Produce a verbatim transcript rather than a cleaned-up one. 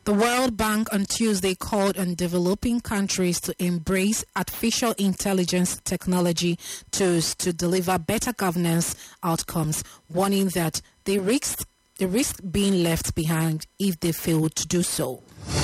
The World Bank on Tuesday called on developing countries to embrace artificial intelligence technology tools to deliver better governance outcomes, warning that they risk, they risk being left behind if they fail to do so.